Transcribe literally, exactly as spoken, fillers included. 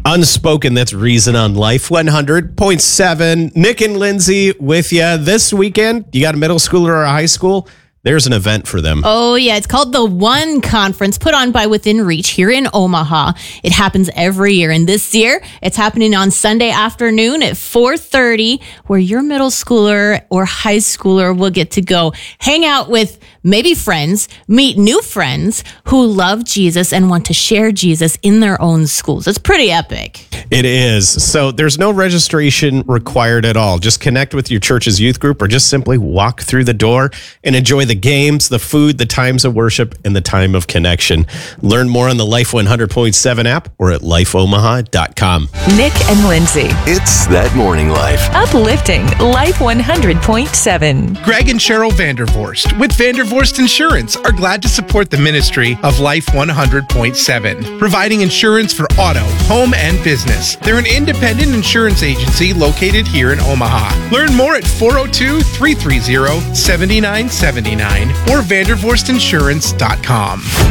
Unspoken, that's Reason on Life one hundred point seven. Nick and Lindsay with you this weekend. You got a middle schooler or a high school? There's an event for them. Oh, yeah. It's called the One Conference, put on by Within Reach here in Omaha. It happens every year. And this year, it's happening on Sunday afternoon at four thirty, where your middle schooler or high schooler will get to go hang out with maybe friends, meet new friends who love Jesus and want to share Jesus in their own schools. It's pretty epic. It is. So there's no registration required at all. Just connect with your church's youth group or just simply walk through the door and enjoy the games, the food, the times of worship, and the time of connection. Learn more on the Life one hundred point seven app or at life omaha dot com. Nick and Lindsay. It's That Morning Life. Uplifting Life one hundred point seven. Greg and Cheryl Vandervorst with Vandervorst Insurance are glad to support the ministry of Life one hundred point seven, providing insurance for auto, home, and business. They're an independent insurance agency located here in Omaha. Learn more at four oh two, three three zero, seven nine seven nine or vandervorst insurance dot com.